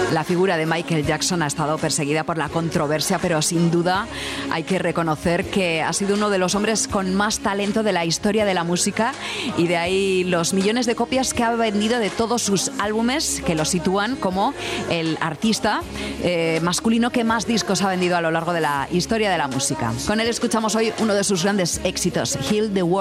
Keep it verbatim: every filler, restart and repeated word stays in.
La figura de Michael Jackson ha estado perseguida por la controversia, pero sin duda hay que reconocer que ha sido uno de los hombres con más talento de la historia de la música, y de ahí los millones de copias que ha vendido de todos sus álbumes, que lo sitúan como el artista eh, masculino que más discos ha vendido a lo largo de la historia de la música. Con él escuchamos hoy uno de sus grandes éxitos, Heal the World.